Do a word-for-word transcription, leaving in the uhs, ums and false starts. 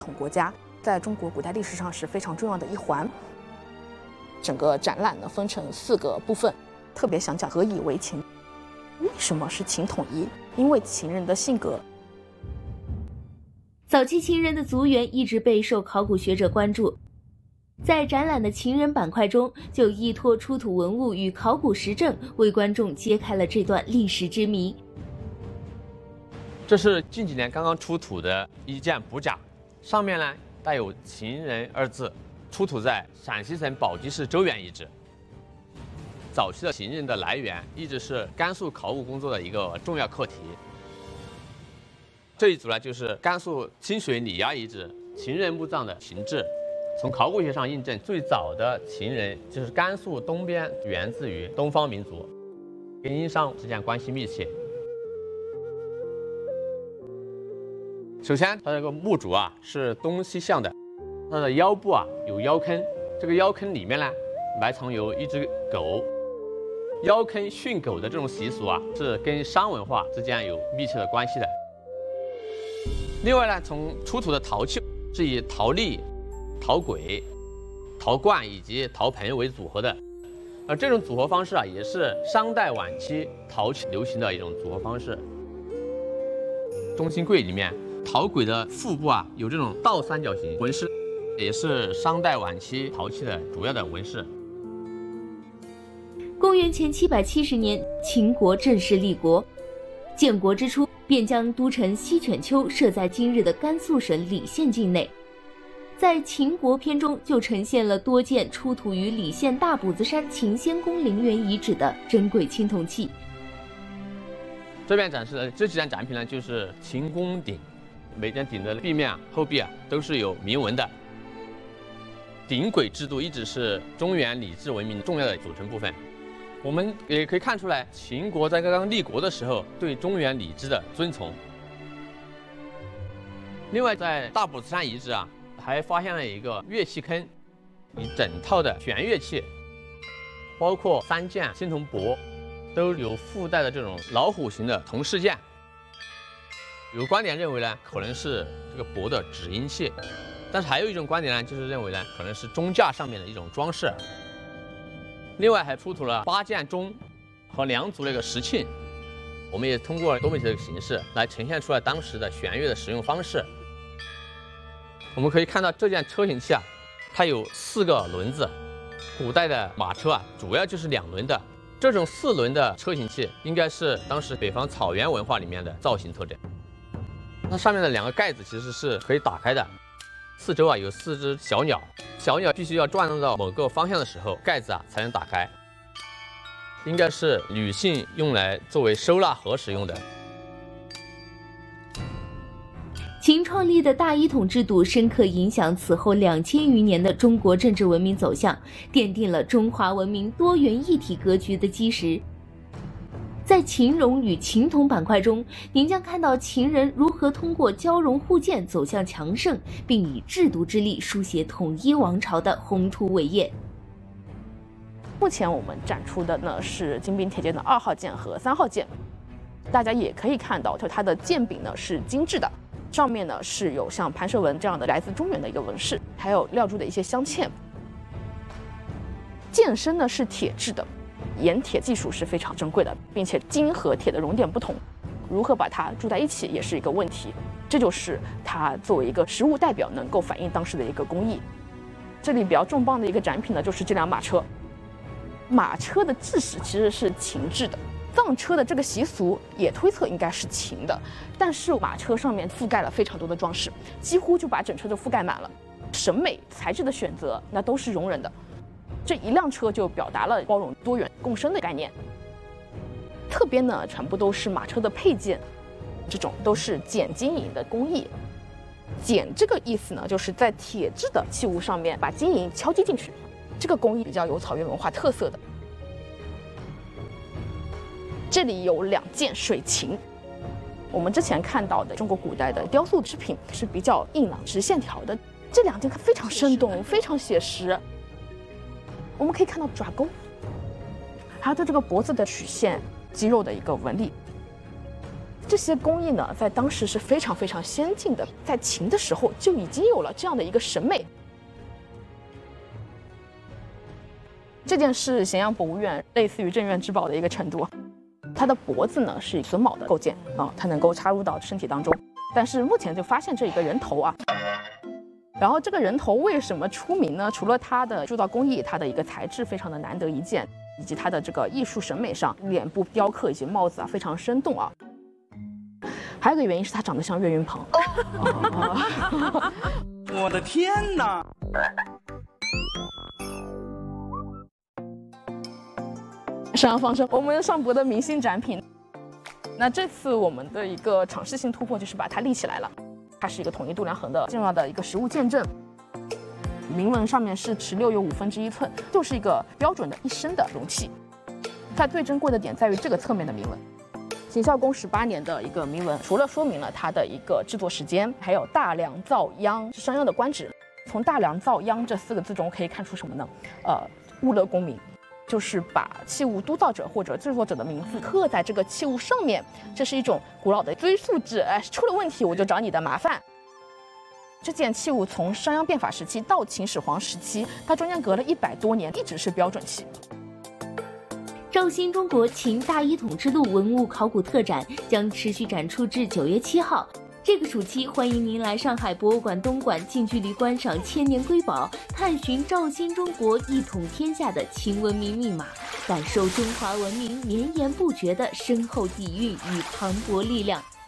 统国家，在中国古代历史上是非常重要的一环。整个展览呢分成四个部分，特别想讲何以为秦。为什么是秦统一？因为秦人的性格。 早期秦人的族源一直备受考古学者关注，在展览的秦人板块中，就依托出土文物与考古实证，为观众揭开了这段历史之谜。 这是近几年刚刚出土的一件补甲，上面呢带有“秦人”二字，出土在陕西省宝鸡市周原遗址。早期的秦人的来源一直是甘肃考古工作的一个重要课题。这一组呢，就是甘肃清水里崖遗址秦人墓葬的秦制。从考古学上印证，最早的秦人就是甘肃东边源自于东方民族，跟殷商之间关系密切。首先，它这个墓主啊是东西向的，它的腰部啊有腰坑，这个腰坑里面呢埋藏有一只狗。腰坑训狗的这种习俗啊，是跟商文化之间有密切的关系的。另外呢，从出土的陶器是以陶粒、陶簋、陶罐以及陶盆为组合的，而这种组合方式啊，也是商代晚期陶器流行的一种组合方式。中心柜里面，陶簋的腹部啊有这种倒三角形纹饰，也是商代晚期陶器的主要的纹饰。 公元前七百七十年，秦国正式立国。建国之初，便将都城西犬丘设在今日的甘肃省礼县境内。在秦国篇中，就呈现了多件出土于礼县大卜子山秦仙宫陵园遗址的珍贵青铜器。 这边展示的这几件展品呢，就是秦宫鼎，每件鼎的壁面、后壁啊都是有铭文的。鼎簋制度一直是中原礼制文明重要的组成部分。我们也可以看出来，秦国在刚刚立国的时候对中原礼制的遵从。另外，在大卜子山遗址啊，还发现了一个乐器坑，一整套的弦乐器，包括三件青铜钵，都有附带的这种老虎形的铜饰件。有观点认为呢，可能是这个钵的止音器，但是还有一种观点呢，就是认为呢，可能是钟架上面的一种装饰。另外还出土了八件钟和两组那个石磬，我们也通过多媒体的形式来呈现出来当时的弦乐的使用方式。我们可以看到这件车形器啊，它有四个轮子。古代的马车啊，主要就是两轮的。这种四轮的车形器应该是当时北方草原文化里面的造型特征。它上面的两个盖子其实是可以打开的，四周啊有四只小鸟。小鸟必须要转动到某个方向的时候，盖子啊才能打开。应该是女性用来作为收纳盒使用的。 秦创立的大一统制度深刻影响此后两千余年的中国政治文明走向，奠定了中华文明多元一体格局的基石。在秦戎与秦统板块中，您将看到秦人如何通过交融互鉴走向强盛，并以制度之力书写统一王朝的宏图伟业。 目前我们展出的呢是金兵铁剑的二号剑和三号剑，大家也可以看到，就它的剑柄呢是精致的，上面呢是有像盘蛇纹这样的来自中原的一个纹饰，还有料铸的一些镶嵌。剑身呢是铁制的。冶铁技术是非常珍贵的，并且金和铁的熔点不同，如何把它铸在一起也是一个问题。这就是它作为一个实物代表能够反映当时的一个工艺。这里比较重磅的一个展品呢，就是这辆马车。马车的制式其实是秦制的，藏车的这个习俗也推测应该是秦的，但是马车上面覆盖了非常多的装饰，几乎就把整车都覆盖满了。审美材质的选择那都是容忍的。这一辆车就表达了包容、多元、共生的概念。侧边呢，全部都是马车的配件，这种都是剪金银的工艺。剪这个意思呢，就是在铁制的器物上面把金银敲击进去，这个工艺比较有草原文化特色的。这里有两件水琴，我们之前看到的中国古代的雕塑制品是比较硬朗、直线条的，这两件非常生动、非常写实。我们可以看到爪钩，还有它这个脖子的曲线、肌肉的一个纹理。 这些工艺呢，在当时是非常非常先进的，在秦的时候就已经有了这样的一个审美。这件是咸阳博物院类似于镇院之宝的一个程度。它的脖子呢是以榫卯的构件啊，它能够插入到身体当中。但是目前就发现这一个人头啊，然后这个人头为什么出名呢？除了它的铸造工艺，它的一个材质非常的难得一见，以及它的这个艺术审美上，脸部雕刻以及帽子啊非常生动啊。还有一个原因是它长得像岳云鹏。 我的天哪！ 沈阳方舟，我们上博的明星展品。那这次我们的一个尝试性突破就是把它立起来了，它是一个统一度量衡的重要的一个实物见证。铭文上面是十六又五分之一寸，就是一个标准的一升的容器。它最珍贵的点在于这个侧面的铭文，秦孝公十八年的一个铭文，除了说明了它的一个制作时间，还有大梁造央是商鞅的官职。从大梁造央这四个字中可以看出什么呢？呃，物勒公民。就是把器物督造者或者制作者的名字刻在这个器物上面，这是一种古老的追溯制。哎，出了问题我就找你的麻烦。这件器物从商鞅变法时期到秦始皇时期，它中间隔了一百多年，一直是标准器。 赵新中国秦大一统之路文物考古特展将持续展出至九月七号。这个暑期，欢迎您来上海博物馆东馆近距离观赏千年瑰宝，探寻赵新中国一统天下的秦文明密码，感受中华文明绵延不绝的深厚底蕴与磅礴力量。